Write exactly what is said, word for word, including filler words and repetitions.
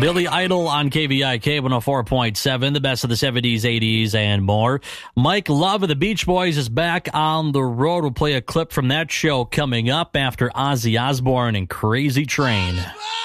Billy Idol on K V I K one oh four point seven, the best of the seventies, eighties, and more. Mike Love of the Beach Boys is back on the road. We'll play a clip from that show coming up after Ozzy Osbourne and Crazy Train.